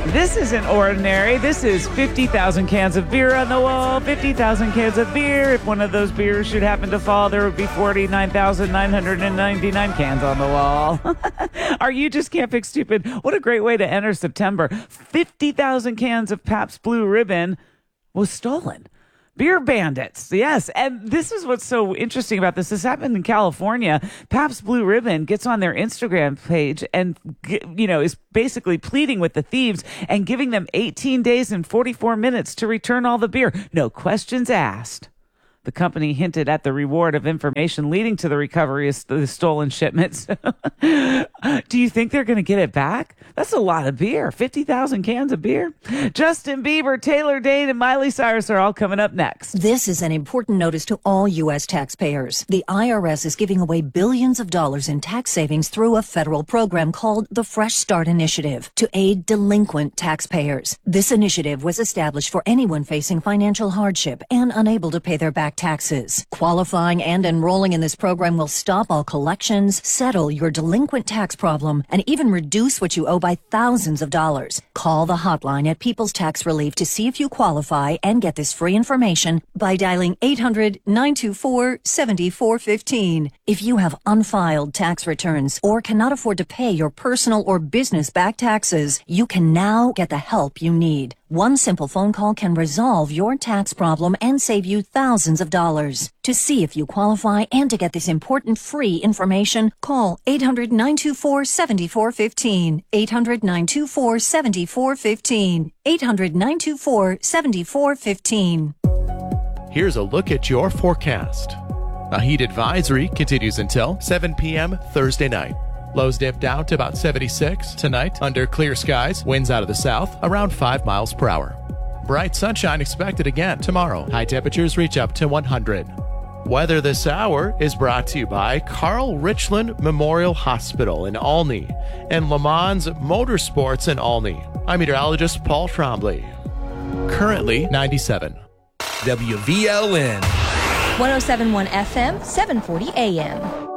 This isn't ordinary. This is 50,000 cans of beer on the wall, 50,000 cans of beer. If one of those beers should happen to fall, there would be 49,999 cans on the wall. Are you just can't fix stupid? What a great way to enter September. 50,000 cans of Pabst Blue Ribbon was stolen. Beer bandits, yes. And this is what's so interesting about this. This happened in California. Pabst Blue Ribbon gets on their Instagram page and, is basically pleading with the thieves and giving them 18 days and 44 minutes to return all the beer. No questions asked. The company hinted at the reward of information leading to the recovery of the stolen shipments. Do you think they're going to get it back? That's a lot of beer. 50,000 cans of beer. Justin Bieber, Taylor Dayne, and Miley Cyrus are all coming up next. This is an important notice to all U.S. taxpayers. The IRS is giving away billions of dollars in tax savings through a federal program called the Fresh Start Initiative to aid delinquent taxpayers. This initiative was established for anyone facing financial hardship and unable to pay their back taxes. Qualifying and enrolling in this program will stop all collections, settle your delinquent tax problem, and even reduce what you owe by thousands of dollars. Call the hotline at People's Tax Relief to see if you qualify and get this free information by dialing 800-924-7415. If you have unfiled tax returns or cannot afford to pay your personal or business back taxes, you can now get the help you need. One simple phone call can resolve your tax problem and save you thousands of dollars. To see if you qualify and to get this important free information, call 800-924-7415. 800-924-7415. 800-924-7415. Here's a look at your forecast. A heat advisory continues until 7 p.m. Thursday night. Lows dip down to about 76 tonight under clear skies, winds out of the south around 5 miles per hour. Bright sunshine expected again tomorrow. High temperatures reach up to 100. Weather this hour is brought to you by Carl Richland Memorial Hospital in Olney and Le Mans Motorsports in Olney. I'm meteorologist Paul Trombley. Currently 97. WVLN 107.1 FM, 740 AM.